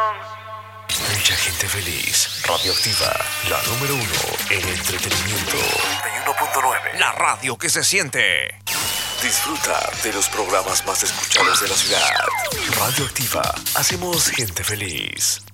Mucha gente feliz. Radioactiva, la número uno en entretenimiento. 91.9. La radio que se siente. Disfruta de los programas más escuchados de la ciudad. Radioactiva, hacemos gente feliz.